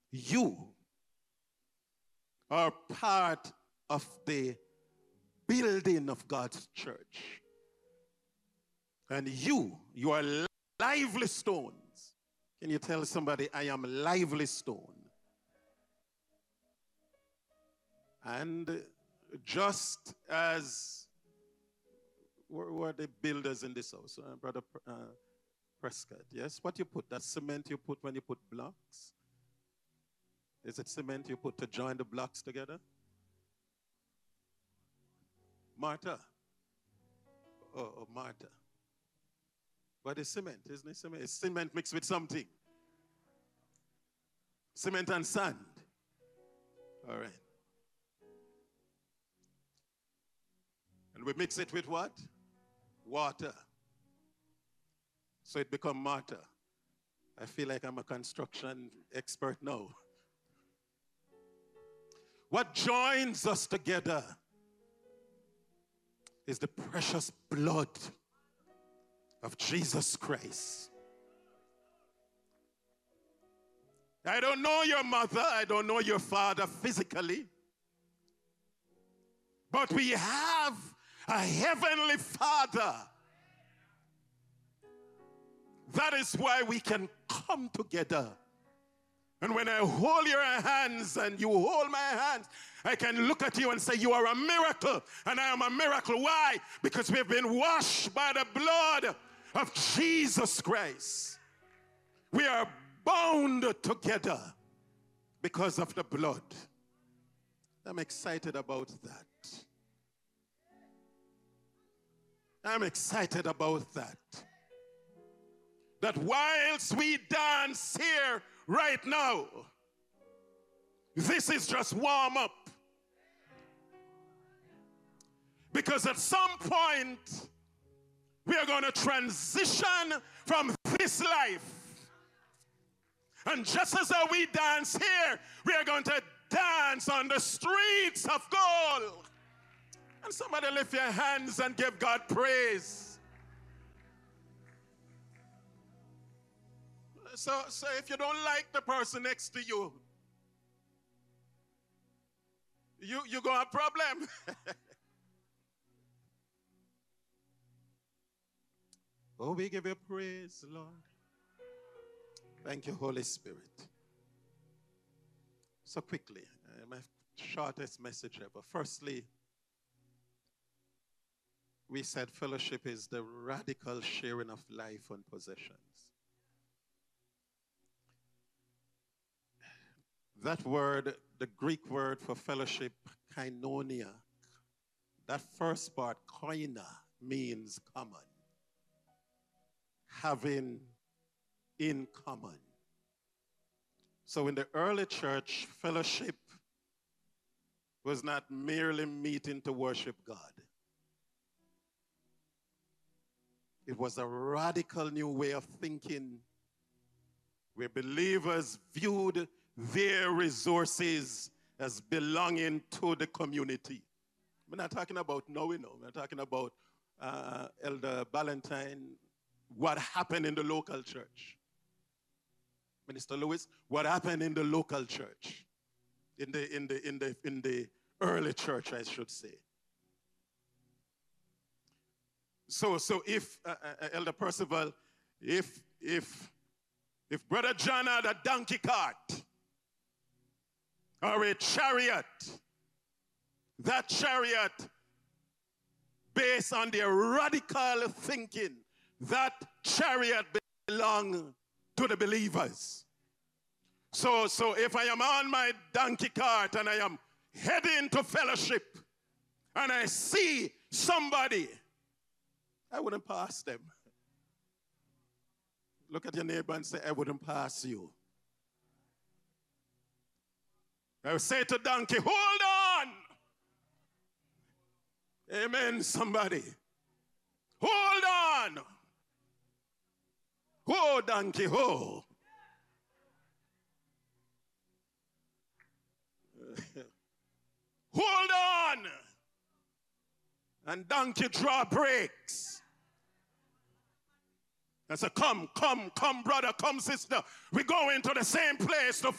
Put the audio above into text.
You are part of the building of God's church. And you are lively stones. Can you tell somebody, I am lively stone? And just as were the builders in this house, Brother Prescott, yes? What you put? That cement you put when you put blocks? Is it cement you put to join the blocks together? Mortar. Oh, mortar. But it's cement, isn't it? Cement. It's cement mixed with something. Cement and sand. All right. And we mix it with what? Water. So it becomes mortar. I feel like I'm a construction expert now. What joins us together is the precious blood of Jesus Christ. I don't know your mother, I don't know your father physically, but we have a heavenly Father. That is why we can come together. And when I hold your hands and you hold my hands, I can look at you and say, you are a miracle. And I am a miracle. Why? Because we've been washed by the blood of Jesus Christ. We are bound together because of the blood. I'm excited about that. I'm excited about that. That whilst we dance here right now, this is just warm up. Because at some point, we are going to transition from this life. And just as how we dance here, we are going to dance on the streets of gold. And somebody lift your hands and give God praise. So if you don't like the person next to you, you got a problem. Oh, we give you praise, Lord. Thank you, Holy Spirit. So quickly, my shortest message ever. Firstly, we said fellowship is the radical sharing of life and possessions. That word, the Greek word for fellowship, koinonia, that first part, koina, means common. Having in common. So in the early church, fellowship was not merely meeting to worship God. It was a radical new way of thinking where believers viewed their resources as belonging to the community. We're not talking about knowing, we're talking about Elder Ballantyne, what happened in the local church. Minister Lewis, what happened in the local church, in the early church, I should say. So if Elder Percival, if Brother John had a donkey cart or a chariot, that chariot, based on their radical thinking, that chariot belonged to the believers. So if I am on my donkey cart and I am heading to fellowship and I see somebody, I wouldn't pass them. Look at your neighbor and say, I wouldn't pass you. I would say to donkey, hold on. Amen, somebody. Hold on. Ho, donkey, ho. Hold on. And donkey draw brakes. I said, come, brother, come, sister. We're going to the same place to